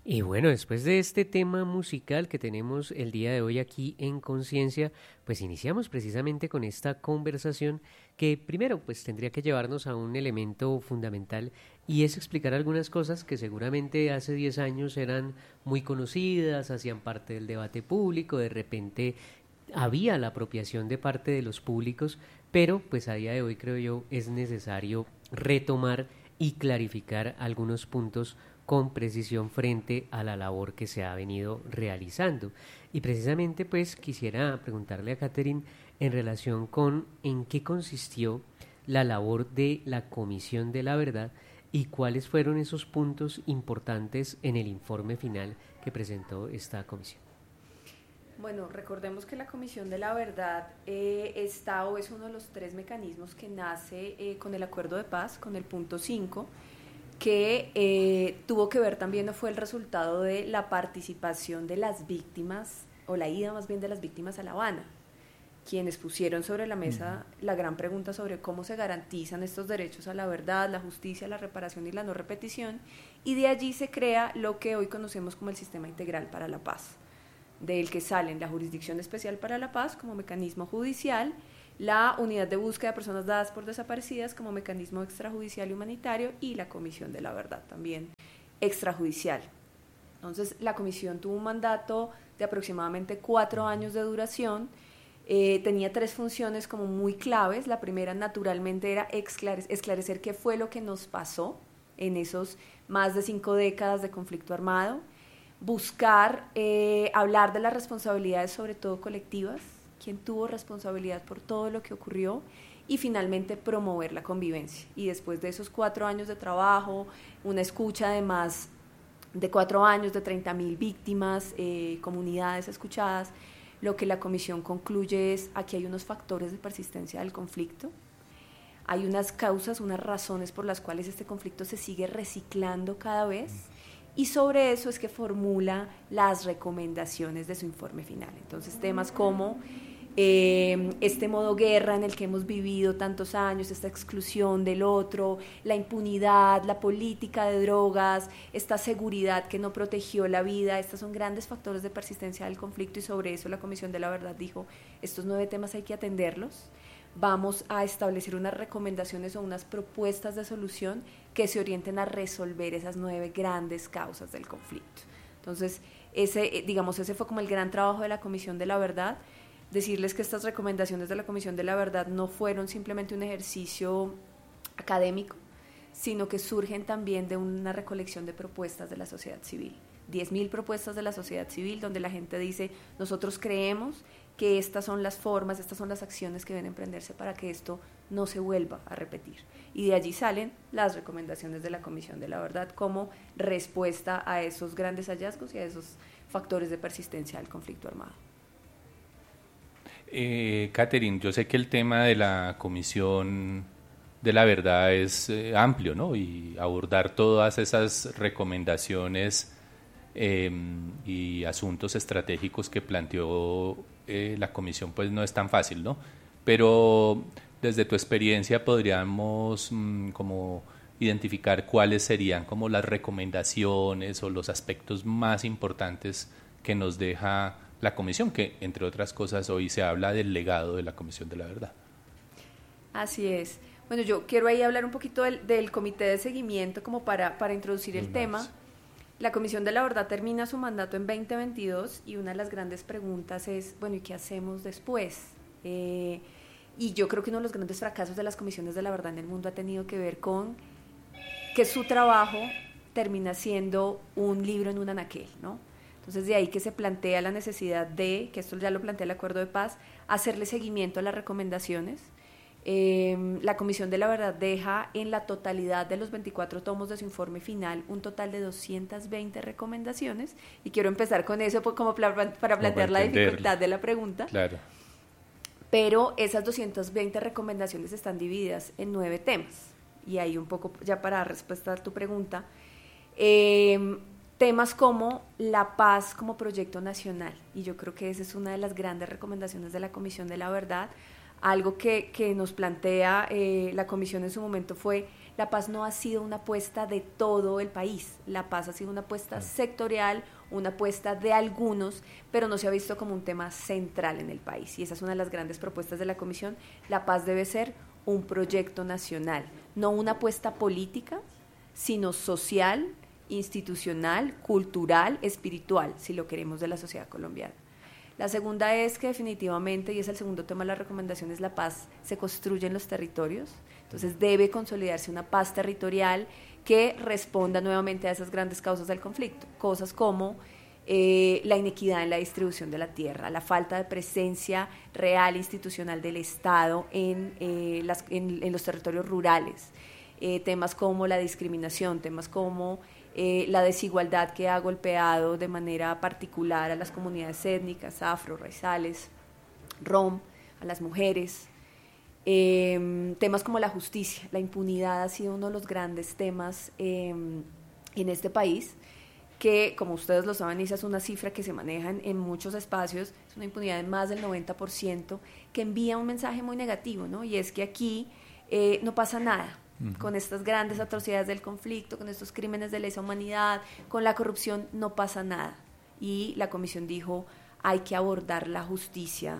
Y bueno, después de este tema musical que tenemos el día de hoy aquí en Conciencia, pues iniciamos precisamente con esta conversación que primero pues tendría que llevarnos a un elemento fundamental y es explicar algunas cosas que seguramente hace 10 años eran muy conocidas, hacían parte del debate público, de repente había la apropiación de parte de los públicos, pero pues a día de hoy creo yo es necesario retomar y clarificar algunos puntos con precisión frente a la labor que se ha venido realizando. Y precisamente pues quisiera preguntarle a Catherine en relación con en qué consistió la labor de la Comisión de la Verdad y cuáles fueron esos puntos importantes en el informe final que presentó esta comisión. Bueno, recordemos que la Comisión de la Verdad está o es uno de los 3 mecanismos que nace con el Acuerdo de Paz, con el punto 5, que tuvo que ver también, no fue el resultado de la participación de las víctimas, o la ida más bien de las víctimas a La Habana, quienes pusieron sobre la mesa la gran pregunta sobre cómo se garantizan estos derechos a la verdad, la justicia, la reparación y la no repetición, y de allí se crea lo que hoy conocemos como el Sistema Integral para la Paz, del que salen la Jurisdicción Especial para la Paz como mecanismo judicial, la Unidad de Búsqueda de Personas Dadas por Desaparecidas como mecanismo extrajudicial y humanitario y la Comisión de la Verdad también extrajudicial. Entonces la comisión tuvo un mandato de aproximadamente 4 años de duración, tenía 3 funciones como muy claves. La primera naturalmente era esclarecer qué fue lo que nos pasó en esos más de 5 décadas de conflicto armado, buscar hablar de las responsabilidades sobre todo colectivas, quién tuvo responsabilidad por todo lo que ocurrió, y finalmente promover la convivencia. Y después de esos 4 años de trabajo, una escucha de más de 4 años, de 30.000 víctimas, comunidades escuchadas, lo que la comisión concluye es: aquí hay unos factores de persistencia del conflicto, hay unas causas, unas razones por las cuales este conflicto se sigue reciclando cada vez, y sobre eso es que formula las recomendaciones de su informe final. Entonces temas como este modo guerra en el que hemos vivido tantos años, esta exclusión del otro, la impunidad, la política de drogas, esta seguridad que no protegió la vida, estos son grandes factores de persistencia del conflicto, y sobre eso la Comisión de la Verdad dijo: estos 9 temas hay que atenderlos, vamos a establecer unas recomendaciones o unas propuestas de solución que se orienten a resolver esas 9 grandes causas del conflicto. Entonces, ese fue como el gran trabajo de la Comisión de la Verdad. Decirles que estas recomendaciones de la Comisión de la Verdad no fueron simplemente un ejercicio académico, sino que surgen también de una recolección de propuestas de la sociedad civil. 10.000 propuestas de la sociedad civil donde la gente dice: nosotros creemos que estas son las formas, estas son las acciones que deben emprenderse para que esto no se vuelva a repetir. Y de allí salen las recomendaciones de la Comisión de la Verdad como respuesta a esos grandes hallazgos y a esos factores de persistencia del conflicto armado. Catherine, yo sé que el tema de la Comisión de la Verdad es amplio, ¿no? Y abordar todas esas recomendaciones y asuntos estratégicos que planteó la Comisión, pues no es tan fácil, ¿no? Pero desde tu experiencia podríamos como identificar cuáles serían como las recomendaciones o los aspectos más importantes que nos deja la Comisión, que entre otras cosas hoy se habla del legado de la Comisión de la Verdad. Así es. Bueno, yo quiero ahí hablar un poquito del comité de seguimiento como para introducir el tema. La Comisión de la Verdad termina su mandato en 2022 y una de las grandes preguntas es, bueno, ¿y qué hacemos después? Y yo creo que uno de los grandes fracasos de las comisiones de la verdad en el mundo ha tenido que ver con que su trabajo termina siendo un libro en un anaquel, ¿no? Entonces de ahí que se plantea la necesidad de, que esto ya lo plantea el Acuerdo de Paz, hacerle seguimiento a las recomendaciones. La Comisión de la Verdad deja en la totalidad de los 24 tomos de su informe final un total de 220 recomendaciones, y quiero empezar con eso como para plantear la dificultad de la pregunta. Claro. Pero esas 220 recomendaciones están divididas en 9 temas, y ahí un poco ya para dar respuesta a tu pregunta, temas como la paz como proyecto nacional, y yo creo que esa es una de las grandes recomendaciones de la Comisión de la Verdad. Algo que nos plantea la Comisión en su momento fue la paz no ha sido una apuesta de todo el país, la paz ha sido una apuesta sectorial, una apuesta de algunos, pero no se ha visto como un tema central en el país, y esa es una de las grandes propuestas de la Comisión. La paz debe ser un proyecto nacional, no una apuesta política, sino social, institucional, cultural, espiritual, si lo queremos, de la sociedad colombiana. La segunda es que definitivamente, y es el segundo tema de la recomendación, es la paz se construye en los territorios. Entonces debe consolidarse una paz territorial que responda nuevamente a esas grandes causas del conflicto, cosas como la inequidad en la distribución de la tierra, la falta de presencia real institucional del Estado en los territorios rurales, temas como la discriminación, temas como la desigualdad que ha golpeado de manera particular a las comunidades étnicas, afro, raizales, rom, a las mujeres. Temas como la justicia, la impunidad ha sido uno de los grandes temas en este país, que como ustedes lo saben, esa es una cifra que se maneja en muchos espacios, es una impunidad de más del 90%, que envía un mensaje muy negativo, ¿no? Y es que aquí no pasa nada con estas grandes atrocidades del conflicto, con estos crímenes de lesa humanidad, con la corrupción, no pasa nada. Y la Comisión dijo, hay que abordar la justicia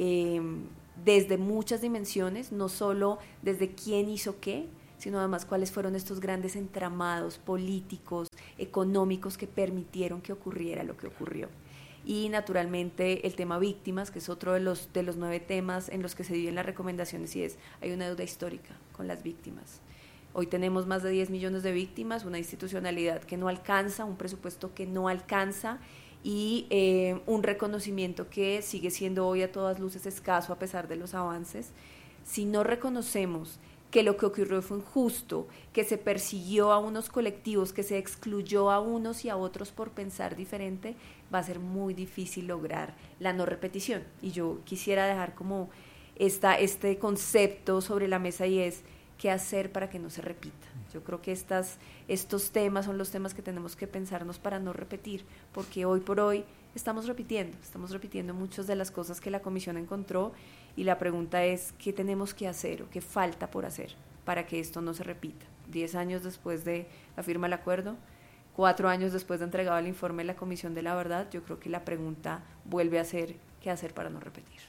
desde muchas dimensiones, no solo desde quién hizo qué, sino además cuáles fueron estos grandes entramados políticos, económicos que permitieron que ocurriera lo que ocurrió. Y naturalmente el tema víctimas, que es otro de los 9 temas en los que se dividen las recomendaciones, y hay una deuda histórica con las víctimas. Hoy tenemos más de 10 millones de víctimas, una institucionalidad que no alcanza, un presupuesto que no alcanza, y un reconocimiento que sigue siendo hoy a todas luces escaso a pesar de los avances. Si no reconocemos que lo que ocurrió fue injusto, que se persiguió a unos colectivos, que se excluyó a unos y a otros por pensar diferente, va a ser muy difícil lograr la no repetición. Y yo quisiera dejar como este concepto sobre la mesa, y es qué hacer para que no se repita. Yo creo que estos temas son los temas que tenemos que pensarnos para no repetir, porque hoy por hoy estamos repitiendo muchas de las cosas que la Comisión encontró, y la pregunta es qué tenemos que hacer o qué falta por hacer para que esto no se repita. 10 años después de la firma del acuerdo, 4 años después de entregado el informe de la Comisión de la Verdad, yo creo que la pregunta vuelve a ser qué hacer para no repetir.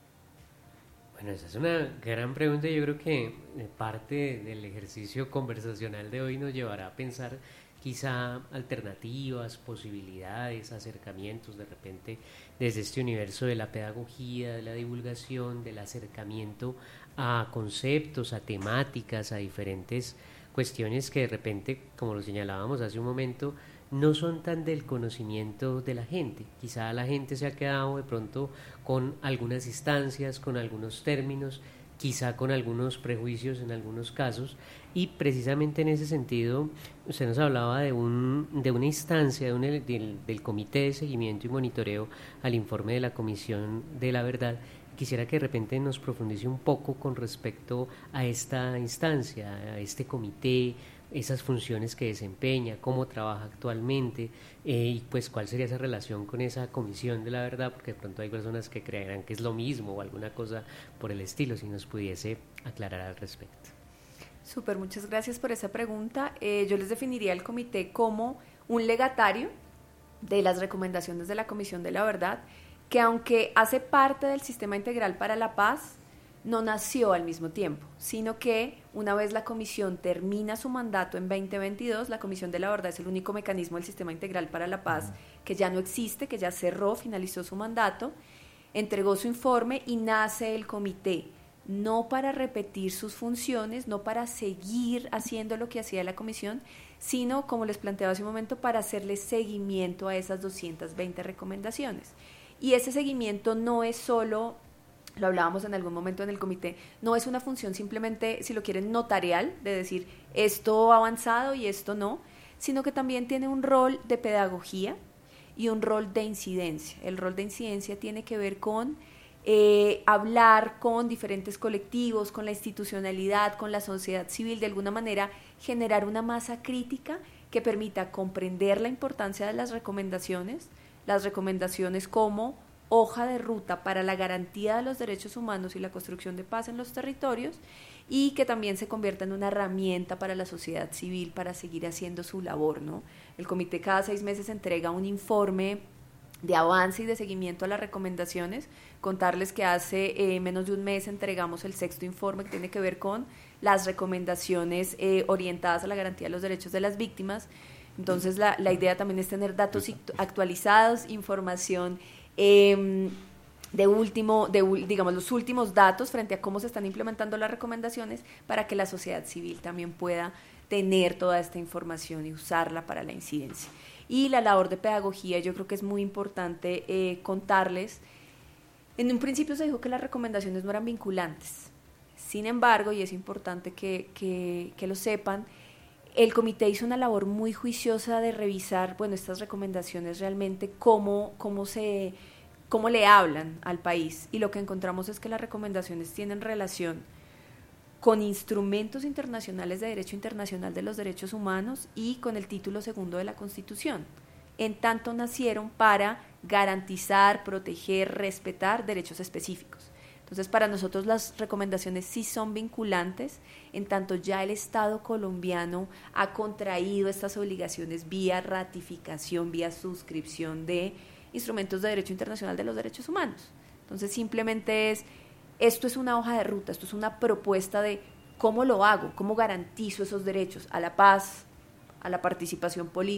Bueno, esa es una gran pregunta, y yo creo que parte del ejercicio conversacional de hoy nos llevará a pensar quizá alternativas, posibilidades, acercamientos de repente desde este universo de la pedagogía, de la divulgación, del acercamiento a conceptos, a temáticas, a diferentes cuestiones que de repente, como lo señalábamos hace un momento, no son tan del conocimiento de la gente. Quizá la gente se ha quedado de pronto con algunas instancias, con algunos términos, quizá con algunos prejuicios en algunos casos, y precisamente en ese sentido usted nos hablaba de una instancia del Comité de Seguimiento y Monitoreo al informe de la Comisión de la Verdad. Quisiera que de repente nos profundice un poco con respecto a esta instancia, a este comité, esas funciones que desempeña, cómo trabaja actualmente, y pues cuál sería esa relación con esa Comisión de la Verdad, porque de pronto hay personas que creerán que es lo mismo o alguna cosa por el estilo, si nos pudiese aclarar al respecto. Súper, muchas gracias por esa pregunta. Yo les definiría el comité como un legatario de las recomendaciones de la Comisión de la Verdad, que aunque hace parte del Sistema Integral para la Paz, no nació al mismo tiempo, sino que una vez la Comisión termina su mandato en 2022, la Comisión de la Verdad es el único mecanismo del Sistema Integral para la Paz que ya no existe, que ya cerró, finalizó su mandato, entregó su informe y nace el comité, no para repetir sus funciones, no para seguir haciendo lo que hacía la Comisión, sino, como les planteaba hace un momento, para hacerle seguimiento a esas 220 recomendaciones. Y ese seguimiento no es solo, lo hablábamos en algún momento en el comité, no es una función simplemente, si lo quieren, notarial, de decir esto ha avanzado y esto no, sino que también tiene un rol de pedagogía y un rol de incidencia. El rol de incidencia tiene que ver con hablar con diferentes colectivos, con la institucionalidad, con la sociedad civil, de alguna manera generar una masa crítica que permita comprender la importancia de las recomendaciones como hoja de ruta para la garantía de los derechos humanos y la construcción de paz en los territorios, y que también se convierta en una herramienta para la sociedad civil para seguir haciendo su labor, ¿no? El comité cada 6 meses entrega un informe de avance y de seguimiento a las recomendaciones. Contarles que hace menos de un mes entregamos el 6º informe, que tiene que ver con las recomendaciones orientadas a la garantía de los derechos de las víctimas. Entonces la idea también es tener datos actualizados, información digamos, los últimos datos frente a cómo se están implementando las recomendaciones, para que la sociedad civil también pueda tener toda esta información y usarla para la incidencia. Y la labor de pedagogía, yo creo que es muy importante contarles. En un principio se dijo que las recomendaciones no eran vinculantes. Sin embargo, y es importante que lo sepan, el comité hizo una labor muy juiciosa de revisar, bueno, estas recomendaciones realmente cómo le hablan al país, y lo que encontramos es que las recomendaciones tienen relación con instrumentos internacionales de derecho internacional de los derechos humanos y con el título 2 de la Constitución, en tanto nacieron para garantizar, proteger, respetar derechos específicos. Entonces, para nosotros las recomendaciones sí son vinculantes, en tanto ya el Estado colombiano ha contraído estas obligaciones vía ratificación, vía suscripción de instrumentos de derecho internacional de los derechos humanos. Entonces, simplemente esto es una hoja de ruta, esto es una propuesta de cómo lo hago, cómo garantizo esos derechos a la paz, a la participación política,